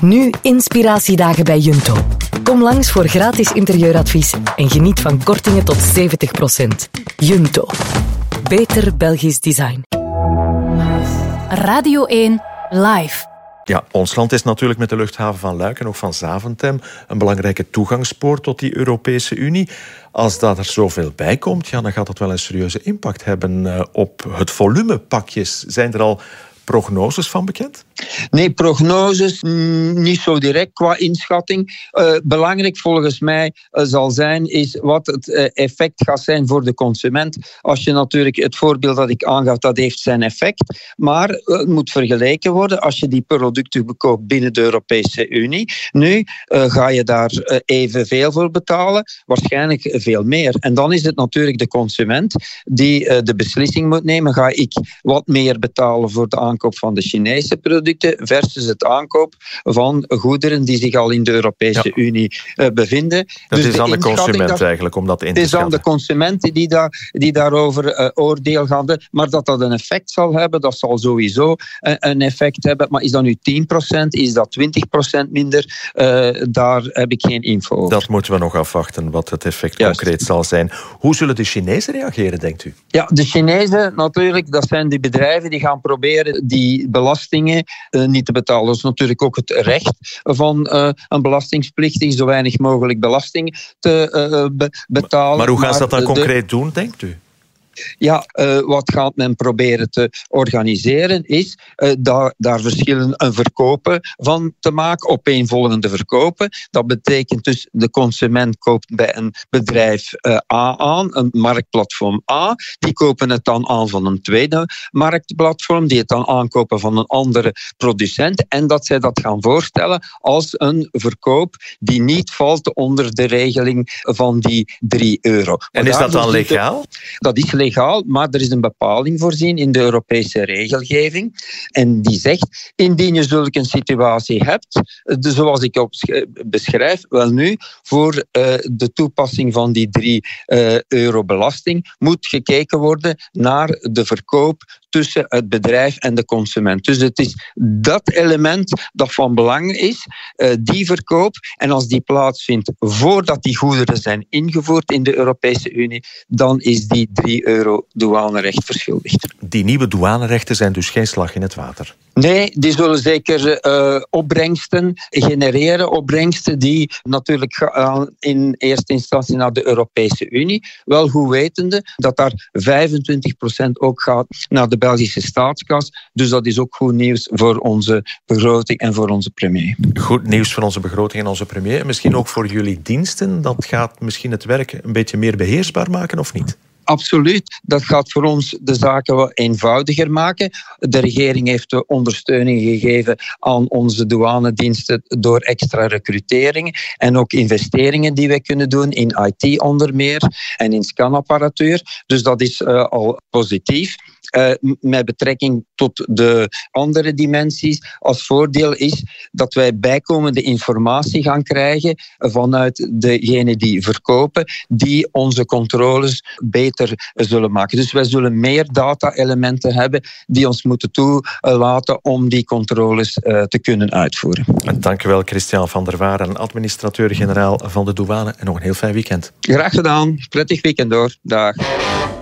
Nu inspiratiedagen bij Junto. Kom langs voor gratis interieuradvies en geniet van kortingen tot 70%. Junto. Beter Belgisch design. Radio 1 Live. Ja, ons land is natuurlijk met de luchthaven van Luik en ook van Zaventem een belangrijke toegangspoort tot die Europese Unie. Als dat er zoveel bij komt, dan gaat dat wel een serieuze impact hebben op het volume pakjes. Zijn er al prognoses van bekend? Nee, prognoses niet zo direct qua inschatting. Belangrijk volgens mij zal zijn is wat het effect gaat zijn voor de consument. Als je natuurlijk het voorbeeld dat ik aangaf, dat heeft zijn effect. Maar het moet vergeleken worden als je die producten bekoopt binnen de Europese Unie. Nu ga je daar evenveel voor betalen, waarschijnlijk veel meer. En dan is het natuurlijk de consument die de beslissing moet nemen. Ga ik wat meer betalen voor de aankoop van de Chinese producten versus het aankoop van goederen die zich al in de Europese Unie bevinden. Dat dus is aan de consument eigenlijk om dat in te schatten. Het is aan de consument die daarover oordeel gaan doen. Maar dat een effect zal hebben, dat zal sowieso een effect hebben. Maar is dat nu 10%, is dat 20% minder? Daar heb ik geen info over. Dat moeten we nog afwachten, wat het effect concreet zal zijn. Hoe zullen de Chinezen reageren, denkt u? Ja, de Chinezen natuurlijk, dat zijn die bedrijven die gaan proberen die belastingen niet te betalen. Dat is natuurlijk ook het recht van een belastingplichtige zo weinig mogelijk belasting te betalen. Maar hoe gaan ze dat dan concreet doen, denkt u? Ja, wat gaat men proberen te organiseren is daar verschillen verkopen van te maken, opeenvolgende verkopen. Dat betekent dus de consument koopt bij een bedrijf A aan, een marktplatform A. Die kopen het dan aan van een tweede marktplatform, die het dan aankopen van een andere producent. En dat zij dat gaan voorstellen als een verkoop die niet valt onder de regeling van die €3. En is dat dan legaal? Dat is legaal, maar er is een bepaling voorzien in de Europese regelgeving. En die zegt, indien je zulke een situatie hebt, zoals ik beschrijf, wel nu, voor de toepassing van die €3 belasting, moet gekeken worden naar de verkoop tussen het bedrijf en de consument. Dus het is dat element dat van belang is, die verkoop. En als die plaatsvindt voordat die goederen zijn ingevoerd in de Europese Unie, dan is die €3 douanerecht verschuldigd. Die nieuwe douanerechten zijn dus geen slag in het water? Nee, die zullen zeker opbrengsten genereren. Opbrengsten die natuurlijk gaan in eerste instantie naar de Europese Unie. Wel goed wetende dat daar 25% ook gaat naar de Belgische staatskas. Dus dat is ook goed nieuws voor onze begroting en voor onze premier. Goed nieuws voor onze begroting en onze premier. En misschien ook voor jullie diensten. Dat gaat misschien het werk een beetje meer beheersbaar maken, of niet? Absoluut. Dat gaat voor ons de zaken wat eenvoudiger maken. De regering heeft de ondersteuning gegeven aan onze douanediensten door extra recruteringen en ook investeringen die wij kunnen doen in IT onder meer en in scanapparatuur. Dus dat is al positief. Met betrekking tot de andere dimensies als voordeel is dat wij bijkomende informatie gaan krijgen vanuit degenen die verkopen, die onze controles beter zullen maken. Dus wij zullen meer data-elementen hebben die ons moeten toelaten om die controles te kunnen uitvoeren. Dank u wel, Christian van der Waren, administrateur-generaal van de douane. En nog een heel fijn weekend. Graag gedaan. Prettig weekend door. Dag.